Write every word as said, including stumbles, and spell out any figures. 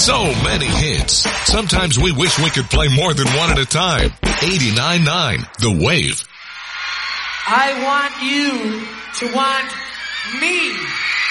So many hits. Sometimes we wish we could play more than one at a time. eighty-nine point nine, The Wave. I want you to want me.